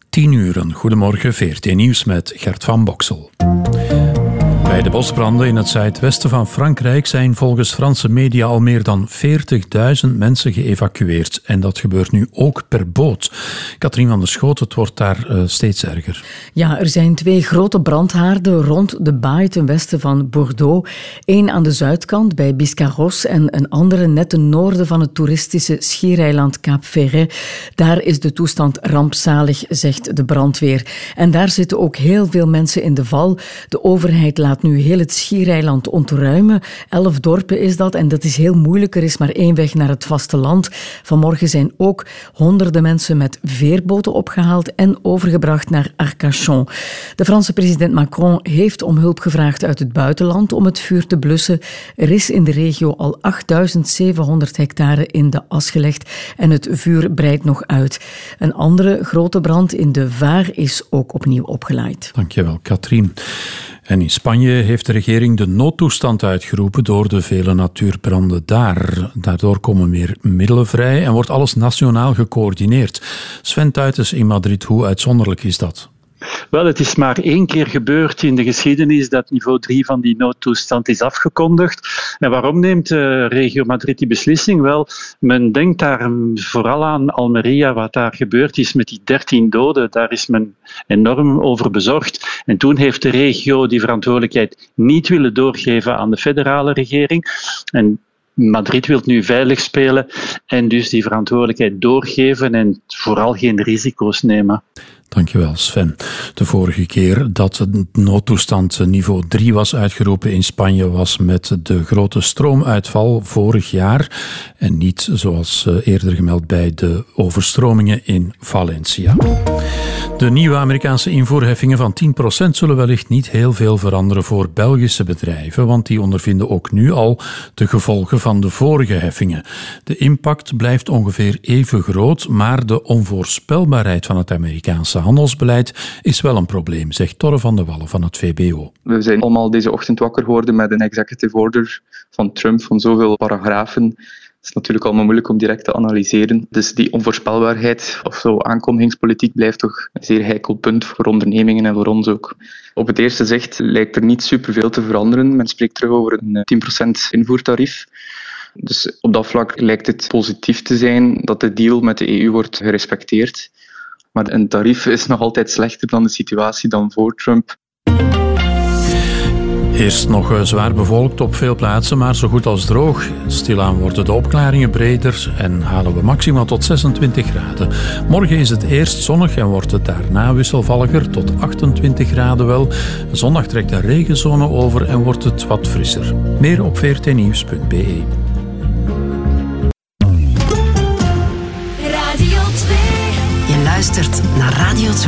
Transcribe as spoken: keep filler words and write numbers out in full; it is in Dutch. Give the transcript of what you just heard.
tien uur. Goedemorgen, V R T Nieuws met Gert van Boksel. Bij de bosbranden in het zuidwesten van Frankrijk zijn volgens Franse media al meer dan veertigduizend mensen geëvacueerd. En dat gebeurt nu ook per boot. Katrien van der Schoot, het wordt daar uh, steeds erger. Ja, er zijn twee grote brandhaarden rond de baai ten westen van Bordeaux. Eén aan de zuidkant bij Biscarrosse en een andere net ten noorden van het toeristische schiereiland Cap Ferret. Daar is de toestand rampzalig, zegt de brandweer. En daar zitten ook heel veel mensen in de val. De overheid laat nu heel het schiereiland ontruimen. Elf dorpen is dat en dat is heel moeilijk. Er is maar één weg naar het vasteland. Vanmorgen zijn ook honderden mensen met veerboten opgehaald en overgebracht naar Arcachon. De Franse president Macron heeft om hulp gevraagd uit het buitenland om het vuur te blussen. Er is in de regio al achtduizend zevenhonderd hectare in de as gelegd en het vuur breidt nog uit. Een andere grote brand in de Vaar is ook opnieuw opgelaaid. Dankjewel, Katrien. En in Spanje heeft de regering de noodtoestand uitgeroepen door de vele natuurbranden daar. Daardoor komen meer middelen vrij en wordt alles nationaal gecoördineerd. Sven Tuitens in Madrid, hoe uitzonderlijk is dat? Wel, het is maar één keer gebeurd in de geschiedenis dat niveau drie van die noodtoestand is afgekondigd. En waarom neemt de regio Madrid die beslissing? Wel, men denkt daar vooral aan Almería, wat daar gebeurd is met die dertien doden. Daar is men enorm over bezorgd. En toen heeft de regio die verantwoordelijkheid niet willen doorgeven aan de federale regering. En Madrid wil nu veilig spelen en dus die verantwoordelijkheid doorgeven en vooral geen risico's nemen. Dankjewel, Sven. De vorige keer dat de noodtoestand niveau drie was uitgeroepen in Spanje was met de grote stroomuitval vorig jaar en niet zoals eerder gemeld bij de overstromingen in Valencia. De nieuwe Amerikaanse invoerheffingen van tien procent zullen wellicht niet heel veel veranderen voor Belgische bedrijven, want die ondervinden ook nu al de gevolgen van de vorige heffingen. De impact blijft ongeveer even groot, maar de onvoorspelbaarheid van het Amerikaanse handelsbeleid is wel een probleem, zegt Torre van de Wallen van het V B O. We zijn allemaal deze ochtend wakker geworden met een executive order van Trump van zoveel paragrafen. Het is natuurlijk allemaal moeilijk om direct te analyseren. Dus die onvoorspelbaarheid of zo aankondigingspolitiek blijft toch een zeer heikel punt voor ondernemingen en voor ons ook. Op het eerste zicht lijkt er niet superveel te veranderen. Men spreekt terug over een tien procent invoertarief. Dus op dat vlak lijkt het positief te zijn dat de deal met de E U wordt gerespecteerd. Maar een tarief is nog altijd slechter dan de situatie dan voor Trump. Eerst nog zwaar bevolkt op veel plaatsen, maar zo goed als droog. Stilaan worden de opklaringen breder en halen we maximaal tot zesentwintig graden. Morgen is het eerst zonnig en wordt het daarna wisselvalliger tot achtentwintig graden wel. Zondag trekt de regenzone over en wordt het wat frisser. Meer op v r t nieuws punt b e. Je luistert naar Radio twee.